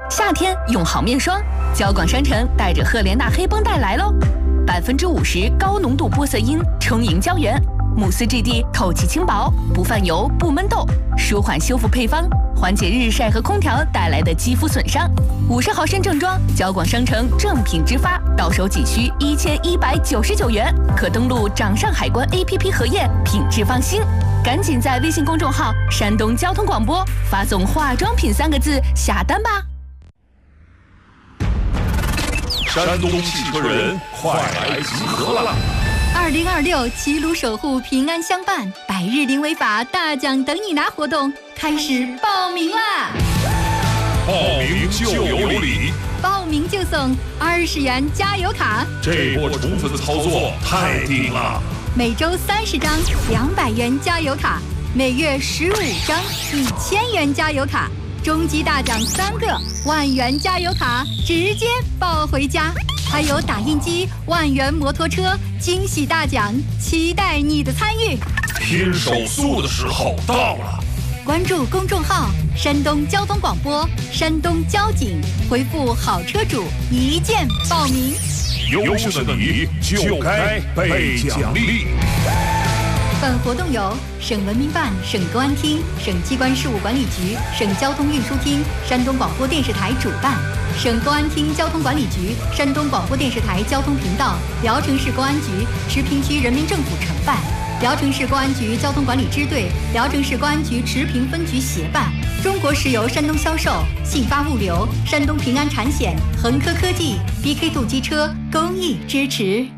夏天用好面霜，交广商城带着赫莲娜黑绷带来喽，50%高浓度玻色因充盈胶原，慕斯质地透气轻薄，不泛油不闷痘，舒缓修复配方，缓解日晒和空调带来的肌肤损伤。50毫升正装，交广商城正品直发，到手仅需1199元，可登录掌上海关 APP 核验，品质放心。赶紧在微信公众号山东交通广播发送化妆品3个字下单吧。 山东汽车人快来集合了 ！2026齐鲁守护平安相伴100日零违法大奖等你拿活动开始报名啦！ 报名就有礼， 报名就送20元加油卡。 这波宠粉操作太顶了！ 每周30张200元加油卡，每月15张1000元加油卡，终极大奖3个10000元加油卡，直接抱回家。还有打印机、10000元摩托车，惊喜大奖，期待你的参与。 拼手速的时候到了！ 关注公众号山东交通广播、山东交警，回复好车主一键报名。 优秀的你就该被奖励。 本活动由省文明办、省公安厅、省机关事务管理局、省交通运输厅、山东广播电视台主办，省公安厅交通管理局、山东广播电视台交通频道、聊城市公安局、池平区人民政府承办，聊城市公安局交通管理支队、聊城市公安局池平分局协办，中国石油山东销售、信发物流、山东平安产险、恒科科技、BK 度机车公益支持。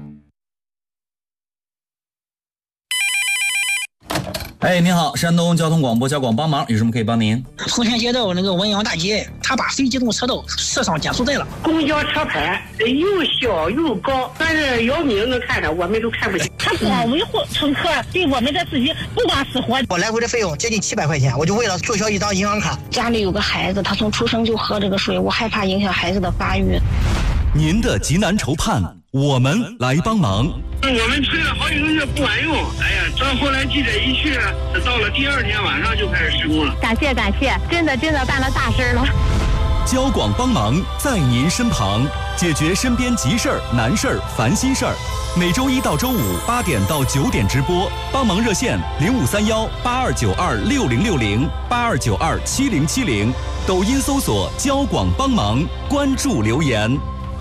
哎，您好，山东交通广播交广帮忙，有什么可以帮您？ 丰田街道那个文阳大街，他把非机动车道设上减速带了。 公交车牌又小又高，但是姚明能看着，我们都看不见。 他光维护乘客对我们的自己不管死活。 我来回的费用接近700块钱，我就为了注销一张银行卡。 家里有个孩子，他从出生就喝这个水，我害怕影响孩子的发育。 您的急难愁盼，我们来帮忙。 我们催了好几个月不管用，哎呀，到后来记者一去，到了第2天晚上就开始施工了。 感谢，真的办了大事了。 交广帮忙在您身旁，解决身边急事儿、难事儿、烦心事儿。每周1到周58点到9点直播，帮忙热线05318292606082927070，抖音搜索交广帮忙，关注留言。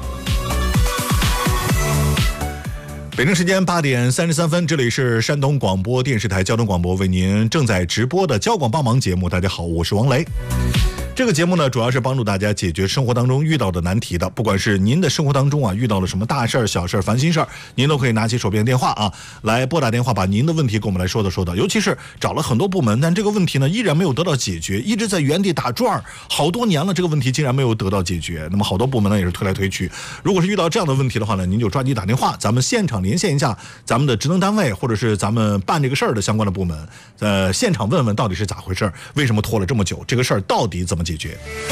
北京时间8点33分，这里是山东广播电视台交通广播为您正在直播的交广帮忙节目。大家好，我是王雷。这个节目呢，主要是帮助大家解决生活当中遇到的难题的，不管是您的生活当中啊遇到了什么大事儿、小事儿、烦心事儿，您都可以拿起手边电话啊，来拨打电话，把您的问题跟我们来说的。尤其是找了很多部门，但这个问题呢依然没有得到解决，一直在原地打转，好多年了，这个问题竟然没有得到解决。那么好多部门呢也是推来推去。如果是遇到这样的问题的话呢，您就抓紧打电话，咱们现场连线一下咱们的职能单位或者是咱们办这个事儿的相关的部门，现场问问到底是咋回事，为什么拖了这么久，这个事儿到底怎么解决。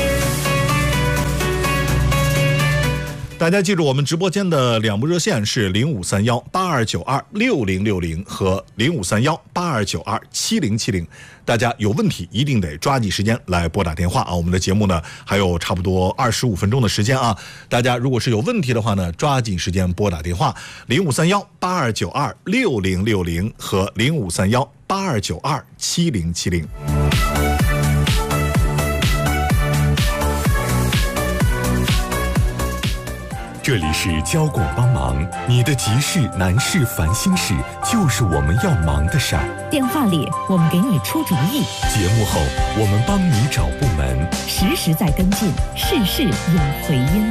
大家记住，我们直播间的2部热线是053182926060和053182927070。大家有问题一定得抓紧时间来拨打电话啊！我们的节目呢还有差不多25分钟的时间啊！大家如果是有问题的话呢，抓紧时间拨打电话053182926060和053182927070。 这里是交广帮忙，你的急事、难事、烦心事，就是我们要忙的事儿。 电话里我们给你出主意， 节目后我们帮你找部门， 实时在跟进，事事有回音。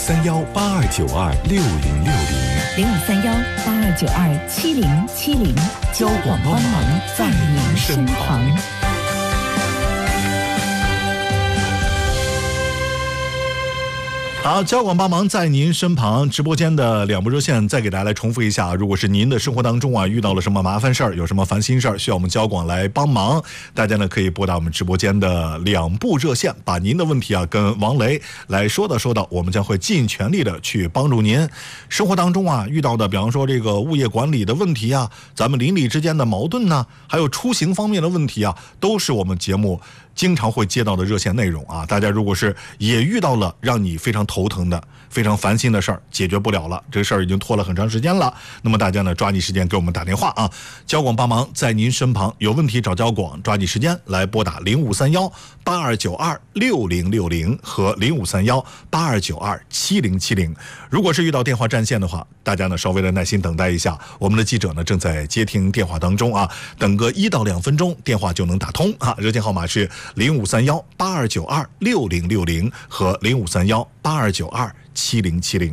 053182926060，053182927070， 交广帮忙在您身旁。 好，交广帮忙在您身旁，直播间的2部热线再给大家来重复一下。如果是您的生活当中啊遇到了什么麻烦事儿，有什么烦心事儿，需要我们交广来帮忙，大家呢可以拨打我们直播间的2部热线，把您的问题啊跟王雷来说道，我们将会尽全力的去帮助您。生活当中啊遇到的，比方说这个物业管理的问题啊，咱们邻里之间的矛盾呢，还有出行方面的问题啊，都是我们节目经常会接到的热线内容啊。大家如果是也遇到了让你非常头疼的、非常烦心的事儿，解决不了了，这个事儿已经拖了很长时间了，那么大家呢抓紧时间给我们打电话啊，交广帮忙在您身旁，有问题找交广，抓紧时间来拨打0531-8292-6060和0531-8292-7070。如果是遇到电话占线的话，大家呢稍微的耐心等待一下，我们的记者呢正在接听电话当中啊，等个1到2分钟，电话就能打通啊。热线号码是0531-8292-6060和0531-8292-7070。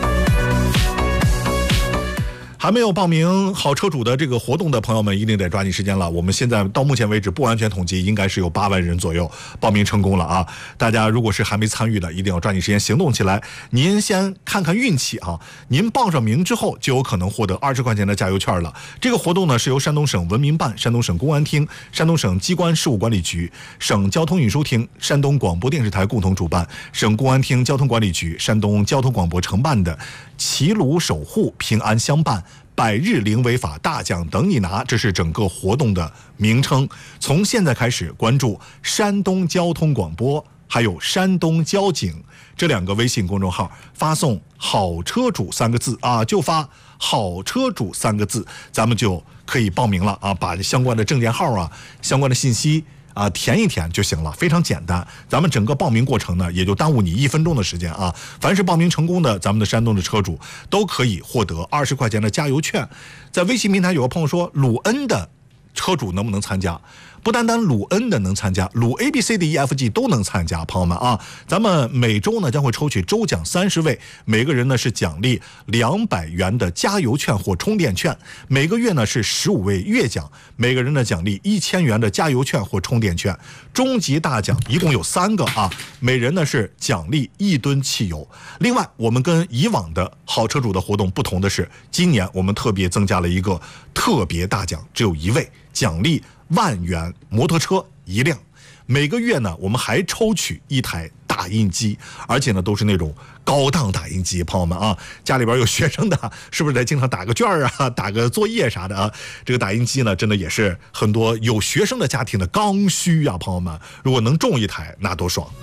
还没有报名好车主的这个活动的朋友们，一定得抓紧时间了。我们现在到目前为止不完全统计，应该是有8万人左右报名成功了啊！大家如果是还没参与的，一定要抓紧时间行动起来。您先看看运气啊！您报上名之后，就有可能获得20块钱的加油券了。这个活动呢，是由山东省文明办、山东省公安厅、山东省机关事务管理局、省交通运输厅、山东广播电视台共同主办，省公安厅交通管理局、山东交通广播承办的齐鲁守护平安相伴100日零违法大奖等你拿，这是整个活动的名称。从现在开始关注山东交通广播还有山东交警这2个微信公众号，发送好车主3个字啊，就发好车主3个字，咱们就可以报名了啊，把相关的证件号啊、相关的信息啊填一填就行了，非常简单。咱们整个报名过程呢，也就耽误你1分钟的时间啊。凡是报名成功的，咱们的山东的车主都可以获得20块钱的加油券。在微信平台有个朋友说，鲁恩的车主能不能参加？不单单鲁恩的能参加，鲁 ABCDEFG 都能参加，朋友们啊，咱们每周呢将会抽取周奖30位，每个人呢是奖励200元的加油券或充电券，每个月呢是15位月奖，每个人呢奖励1000元的加油券或充电券，终极大奖一共有3个啊，每人呢是奖励1吨汽油。另外，我们跟以往的好车主的活动不同的是，今年我们特别增加了一个特别大奖，只有1位，奖励1万元摩托车1辆。每个月呢，我们还抽取1台打印机，而且呢都是那种高档打印机。朋友们啊，家里边有学生的，是不是得经常打个卷啊、打个作业啥的啊？这个打印机呢，真的也是很多有学生的家庭的刚需啊，朋友们，如果能中1台，那多爽！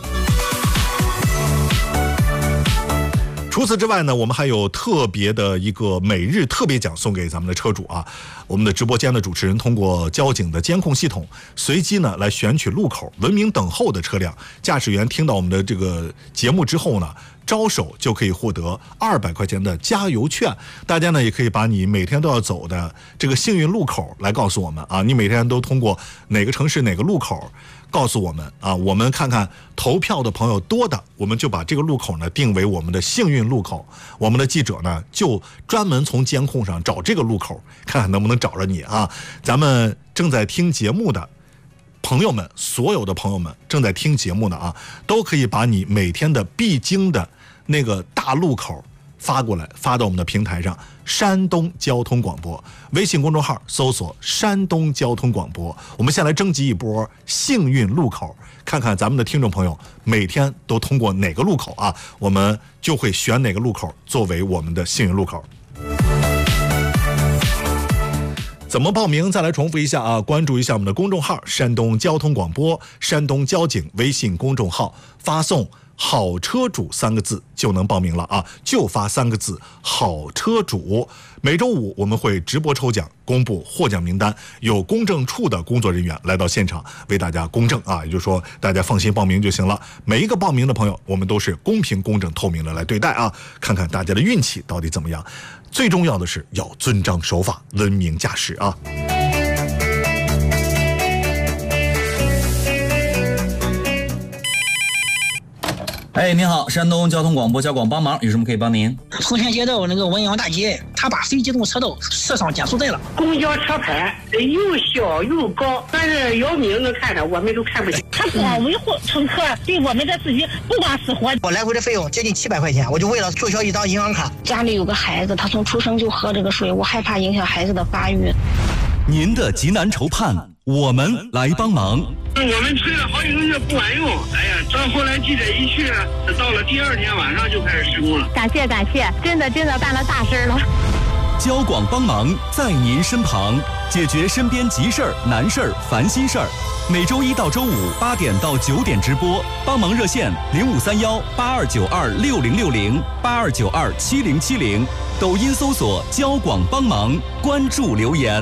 除此之外呢，我们还有特别的一个每日特别奖送给咱们的车主啊。我们的直播间的主持人通过交警的监控系统，随机呢来选取路口文明等候的车辆，驾驶员听到我们的这个节目之后呢，招手就可以获得200块钱的加油券。大家呢也可以把你每天都要走的这个幸运路口来告诉我们啊，你每天都通过哪个城市哪个路口告诉我们啊，我们看看投票的朋友多的，我们就把这个路口呢定为我们的幸运路口。我们的记者呢就专门从监控上找这个路口，看看能不能找着你啊。咱们正在听节目的朋友们，所有的朋友们正在听节目的啊，都可以把你每天的必经的那个大路口发过来，发到我们的平台上，山东交通广播微信公众号搜索山东交通广播。我们先来征集一波幸运路口，看看咱们的听众朋友每天都通过哪个路口啊，我们就会选哪个路口作为我们的幸运路口。怎么报名？再来重复一下啊！关注一下我们的公众号山东交通广播、山东交警微信公众号，发送好车主3个字就能报名了啊！就发3个字好车主。每周5我们会直播抽奖，公布获奖名单，有公证处的工作人员来到现场为大家公证啊，也就是说大家放心报名就行了。每一个报名的朋友，我们都是公平、公正、透明的来对待啊，看看大家的运气到底怎么样。最重要的是要遵章守法，文明驾驶啊！ 哎，您好，山东交通广播交广帮忙，有什么可以帮您？ 从前街道那个文阳大街，他把非机动车道设上减速带了。 公交车牌又小又高，但是姚明能看着，我们都看不见。 他光维护乘客对我们的自己不管死活。 我来回的费用接近700块钱，我就为了注销一张银行卡。 家里有个孩子，他从出生就喝这个水，我害怕影响孩子的发育。 您的急难愁盼，我们来帮忙。 我们催了好几个月不管用，哎呀，到后来记者一去，到了第2天晚上就开始施工了。 感谢，真的办了大事了。 交广帮忙在您身旁，解决身边急事儿、难事儿、烦心事儿。每周一到周五8点到9点直播，帮忙热线05318292606082927070，抖音搜索交广帮忙，关注留言。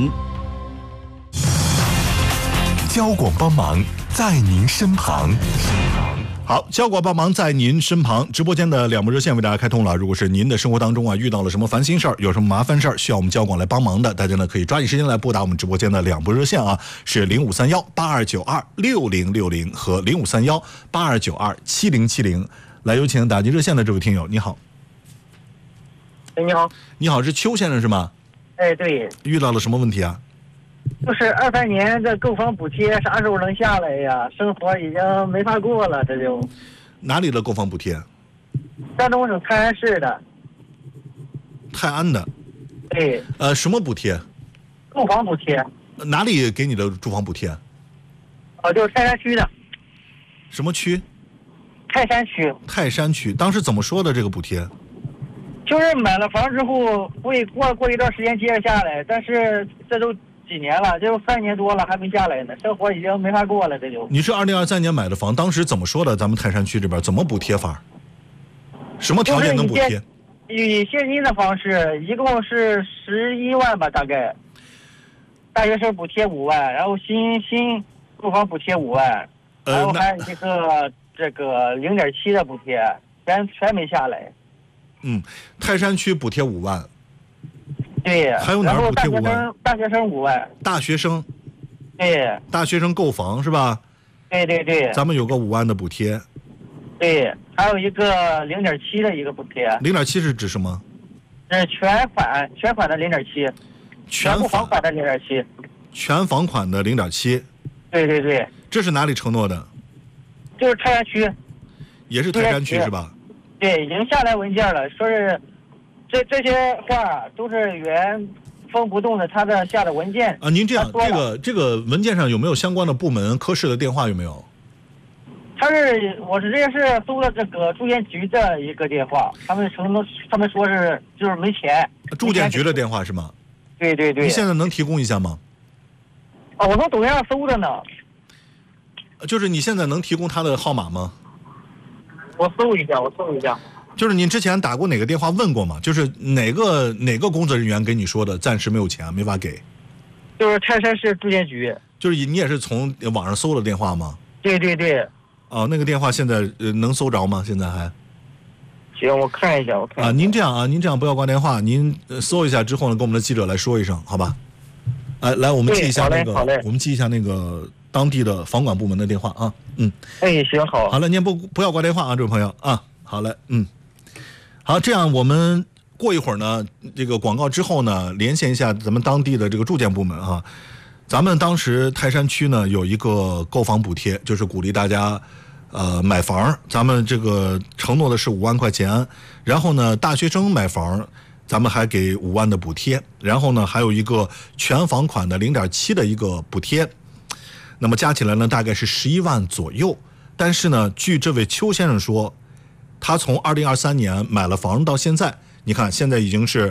交广帮忙在您身旁。 好，交广帮忙在您身旁，直播间的2部热线为大家开通了。如果是您的生活当中遇到了什么烦心事儿，有什么麻烦事儿需要我们交广来帮忙的，大家呢可以抓紧时间来拨打我们直播间的2部热线是053182926060和053182927070。来，有请打进热线的这位听友，你好。 你好。 你好，是邱先生是吗？ 对。 遇到了什么问题啊？ 就是23年的购房补贴啥时候能下来呀？生活已经没法过了，这就。 哪里的购房补贴？ 山东省泰安市的。 泰安的。 对。 什么补贴？ 购房补贴。 哪里给你的住房补贴？ 就是泰山区的。 什么区？ 泰山区。 泰山区，当时怎么说的这个补贴？ 就是买了房之后会过一段时间接着下来，但是这都几年了，就3年多了还没下来呢，生活已经没法过了，这就。你是2023年买的房，当时怎么说的？咱们泰山区这边怎么补贴法？什么条件能补贴？ 以现金的方式，一共是11万吧，大概。大学生补贴5万，然后新购房补贴5万，然后还有一个这个0.7的补贴，全没下来。 泰山区补贴5万。 对， 还有哪儿补贴5万？ 大学生5万。 大学生。 对。 大学生购房是吧？ 对。 咱们有个5万的补贴。 对，还有一个0.7的一个补贴。 0.7是指什么？ 是全款的0.7，全部房款的0.7。 全房款的0.7。 对。 这是哪里承诺的？ 就是泰山区。 也是泰山区是吧？ 对，已经下来文件了，说是这些话都是原封不动的，他的下的文件啊。您这样，这个文件上有没有相关的部门科室的电话？有没有？ 我直接是搜了这个住建局的一个电话，他们说是就是没钱。 住建局的电话是吗？ 对。 你现在能提供一下吗？ 我从抖音上搜的呢。 就是你现在能提供他的号码吗？ 我搜一下。 就是您之前打过哪个电话问过吗？就是哪个工作人员给你说的暂时没有钱没法给？ 就是泰山市住建局。 就是你也是从网上搜的电话吗？ 对。 那个电话现在能搜着吗？现在还？ 行，我看一下。 您这样不要挂电话，您搜一下之后呢，跟我们的记者来说一声，好吧？来，我们记一下我们记一下那个当地的房管部门的电话啊。 行，好。 好了，您不要挂电话啊，这位朋友啊。好嘞，好，这样我们过一会儿呢，这个广告之后呢，连线一下咱们当地的这个住建部门啊。咱们当时泰山区呢有一个购房补贴，就是鼓励大家买房，咱们这个承诺的是5万块钱，然后呢大学生买房咱们还给5万的补贴，然后呢还有一个全房款的0.7的一个补贴，那么加起来呢大概是11万左右。但是呢据这位邱先生说，他从2023年买了房到现在，你看现在已经是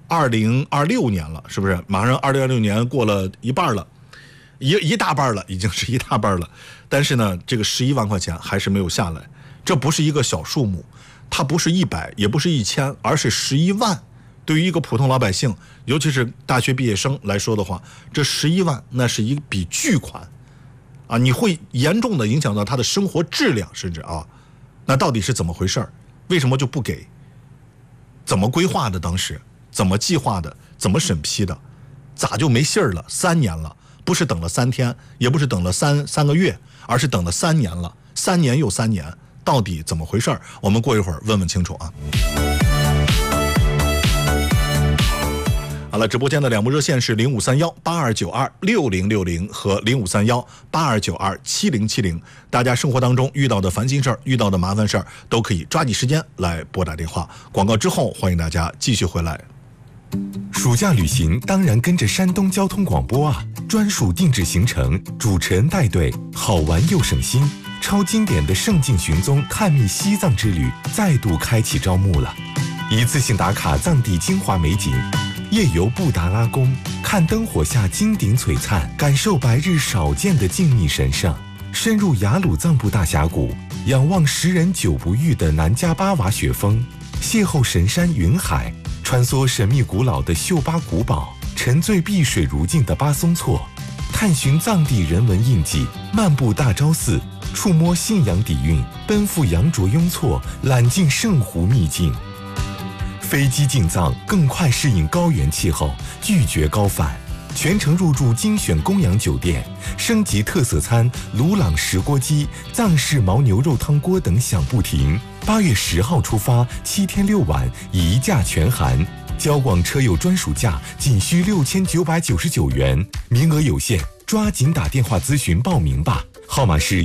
2026年了，是不是？马上2026年过了一半了，一大半了，已经是一大半了。但是呢，这个11万块钱还是没有下来，这不是一个小数目，它不是100，也不是1000，而是11万。对于一个普通老百姓，尤其是大学毕业生来说的话，这11万那是一笔巨款啊！你会严重的影响到他的生活质量，甚至那到底是怎么回事？为什么就不给？怎么规划的？当时怎么计划的？怎么审批的？咋就没信儿了？3年了，不是等了3天，也不是等了三个月，而是等了3年了，3年又3年，到底怎么回事？我们过一会儿问问清楚啊。好了，直播间的2部热线是053182926060和053182927070。大家生活当中遇到的烦心事儿、遇到的麻烦事儿，都可以抓紧时间来拨打电话。广告之后，欢迎大家继续回来。 暑假旅行当然跟着山东交通广播啊！专属定制行程，主持人带队，好玩又省心。超经典的圣境寻踪探秘西藏之旅再度开启招募了，一次性打卡藏地精华美景。 夜游布达拉宫，看灯火下金顶璀璨，感受白日少见的静谧神圣；深入雅鲁藏布大峡谷，仰望10人久不遇的南迦巴瓦雪峰，邂逅神山云海，穿梭神秘古老的秀巴古堡，沉醉碧水如镜的巴松措，探寻藏地人文印记，漫步大昭寺，触摸信仰底蕴，奔赴羊卓雍措，揽尽圣湖秘境。飞机进藏，更快适应高原气候，拒绝高反。全程入住精选供养酒店，升级特色餐鲁朗石锅鸡、藏式牦牛肉汤锅等享不停。8月10号出发，7天6晚，一价全含。交广车友专属价仅需6999元，名额有限，抓紧打电话咨询报名吧。号码是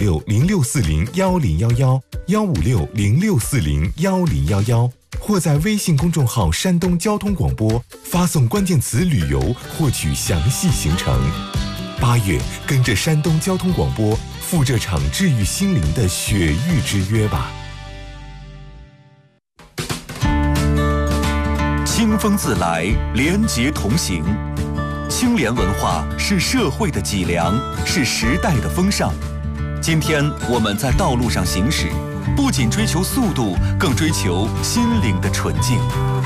15606401011，15606401011，或在微信公众号山东交通广播发送关键词旅游获取详细行程。8月跟着山东交通广播赴这场治愈心灵的雪域之约吧。 清风自来，廉洁同行。清廉文化是社会的脊梁，是时代的风尚。今天我们在道路上行驶，不仅追求速度，更追求心灵的纯净。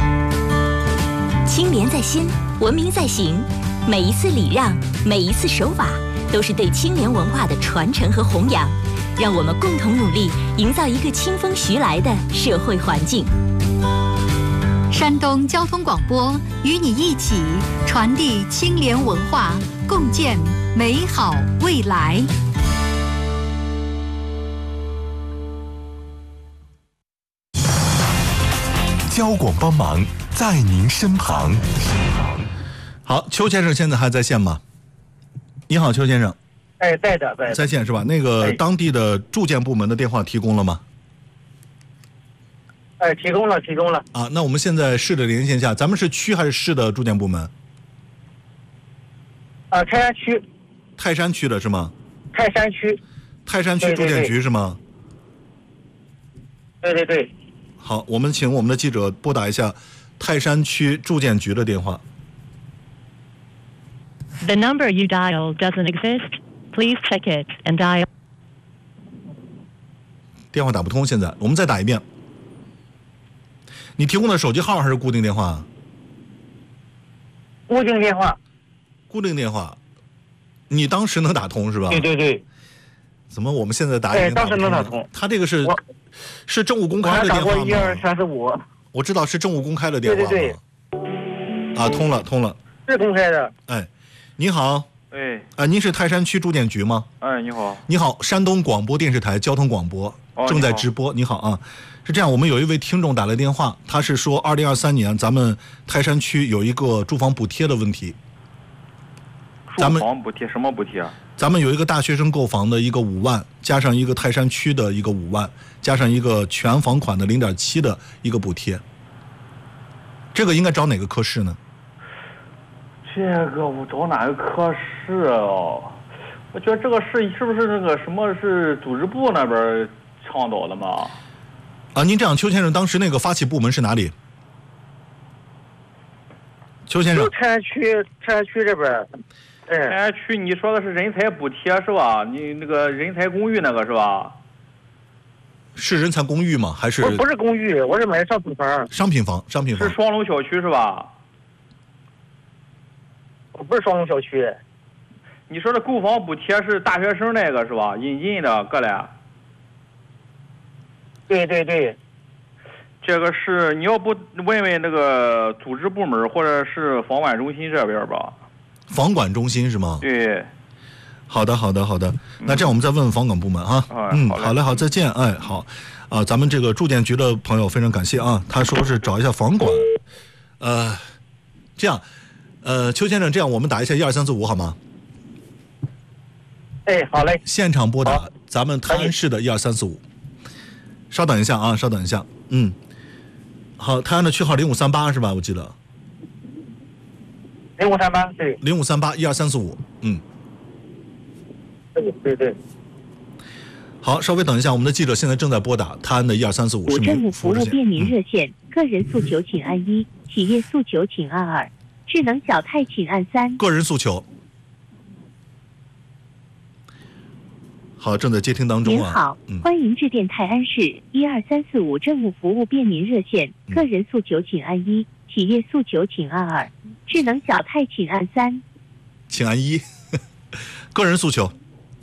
清廉在心，文明在行。每一次礼让，每一次守法，都是对清廉文化的传承和弘扬。让我们共同努力，营造一个清风徐来的社会环境。 山东交通广播与你一起传递清廉文化，共建美好未来。 交广帮忙，在您身旁。 好，邱先生现在还在线吗？你好，邱先生。 哎，在的， 在线是吧？那个当地的住建部门的电话提供了吗？ 提供了啊，那我们现在市的连线下，咱们是区还是市的住建部门？ 泰山区。 泰山区的是吗？ 泰山区住建局是吗？ 对。 好，我们请我们的记者拨打一下泰山区住建局的电话。 The number you dial doesn't exist. Please check it and dial. 电话打不通，现在我们再打一遍。你提供的手机号还是固定电话？ 固定电话。 你当时能打通是吧？ 对。 怎么我们现在打也当时能打通？ 他这个是政务公开的电话吗？ 我打过1、2、3、4、5。 我知道是政务公开的电话吗？ 对。 啊，通了。 是公开的。 哎，你好。您是泰山区住建局吗？ 你好。 你好，山东广播电视台交通广播正在直播。你好啊。是这样，我们有一位听众打来电话，他是说2023年咱们泰山区有一个住房补贴的问题。 住房补贴什么补贴啊？ 咱们有一个大学生购房的一个5万，加上一个泰山区的一个5万，加上一个全房款的0.7的一个补贴。这个应该找哪个科室呢？ 这个我找哪个科室哦？我觉得这个是不是那个什么是组织部那边倡导的嘛？ 啊，您这样，邱先生，当时那个发起部门是哪里？邱先生， 泰山区这边。 泰山区，你说的是人才补贴是吧？你那个人才公寓那个是吧？ 是人才公寓吗？还是？ 不是公寓，我是买的商品房。 商品房。 是双楼小区是吧？ 我不是双楼小区。 你说的购房补贴是大学生那个是吧？引进的过来。 对。 这个是你要不问问那个组织部门或者是房管中心这边吧？ 房管中心是吗？ 对。 好的。那这样我们再问问房管部门啊。好嘞，好，再见。好。咱们这个住建局的朋友非常感谢啊，他说是找一下房管。这样，邱先生，这样我们打一下12345好吗？ 好嘞。 现场拨打咱们泰安市的12345。稍等一下啊，好，泰安的区号0538是吧？我记得。 0538对。 0538-12345， 对。 好，稍微等一下，我们的记者现在正在拨打泰安的12345。 市政府服务便民热线，个人诉求请按1， 企业诉求请按2，智能小泰请按3。 个人诉求。好，正在接听当中啊。 您好，欢迎致电泰安市12345政务服务便民热线。个人诉求请按1，企业诉求请按2，智能小泰请按3。 请按1。个人诉求。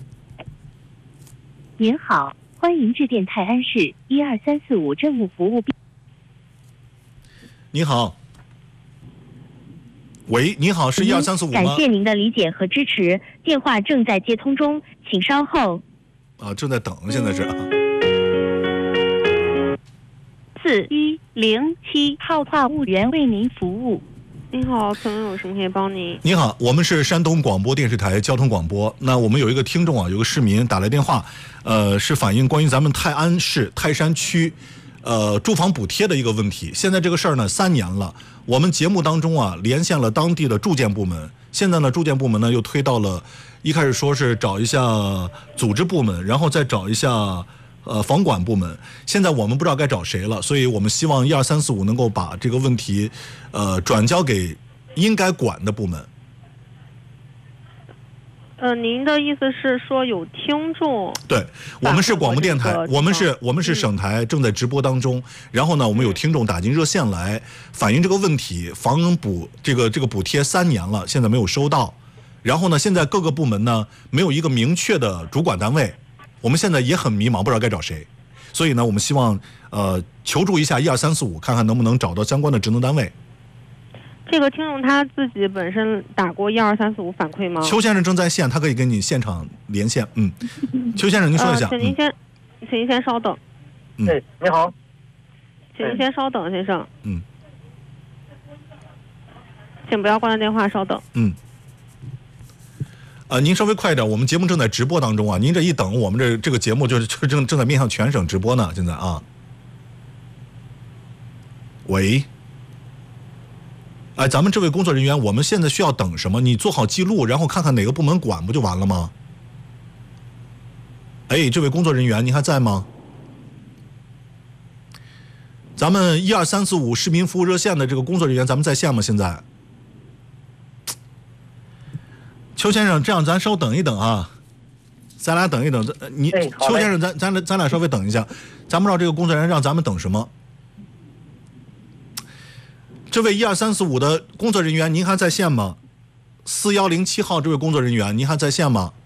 您好，欢迎致电泰安市12345政务服务便。 你好。喂，你好，是12345吗？ 感谢您的理解和支持，电话正在接通中，请稍后。 正在等，现在是。 4107号话务员为您服务。 您好，请问有什么可以帮您？ 你好，我们是山东广播电视台交通广播。那我们有一个听众啊，有个市民打来电话，是反映关于咱们泰安市泰山区，住房补贴的一个问题。现在这个事儿呢，3年了。我们节目当中啊，连线了当地的住建部门，现在呢，住建部门呢又推到了，一开始说是找一下组织部门，然后再找一下房管部门。现在我们不知道该找谁了，所以我们希望12345能够把这个问题转交给应该管的部门。 您的意思是说有听众？对， 我们是广播电台，我们是省台，正在直播当中。然后呢，我们有听众打进热线来反映这个问题，房补这个补贴3年了，现在没有收到。然后呢，现在各个部门呢没有一个明确的主管单位，我们现在也很迷茫，不知道该找谁。所以呢，我们希望求助一下12345，看看能不能找到相关的职能单位。 这个听众他自己本身打过12345反馈吗？ 邱先生正在线，他可以跟你现场连线。邱先生，您说一下。 请您先稍等。 你好。 请您先稍等，先生。请不要挂断电话，稍等。 您稍微快一点，我们节目正在直播当中啊。您这一等，我们这个节目就是正在面向全省直播呢，现在啊。喂。咱们这位工作人员，我们现在需要等什么？你做好记录，然后看看哪个部门管，不就完了吗？这位工作人员，您还在吗？咱们12345市民服务热线的这个工作人员，咱们在线吗？现在？邱先生，这样咱稍等一等啊，咱俩等一等。邱先生，咱俩稍微等一下，咱不知道这个工作人员让咱们等什么。这位12345的工作人员，您还在线吗？4107号这位工作人员，您还在线吗？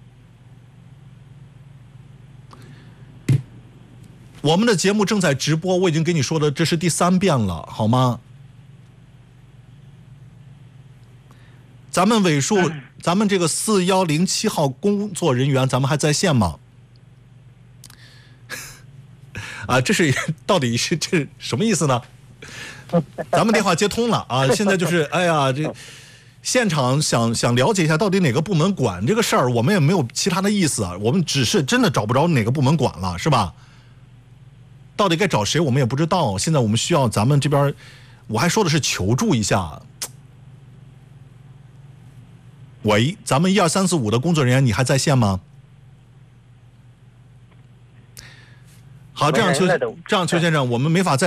我们的节目正在直播，我已经跟你说的这是第3遍了，好吗？咱们尾数，咱们这个4107号工作人员，咱们还在线吗？这是到底是这什么意思呢？咱们电话接通了啊！现在就是这现场想了解一下到底哪个部门管这个事儿，我们也没有其他的意思啊，我们只是真的找不着哪个部门管了，是吧？到底该找谁我们也不知道。现在我们需要咱们这边，我还说的是求助一下。喂，咱们12345的工作人员，你还在线吗？好，这样邱先生，我们没法再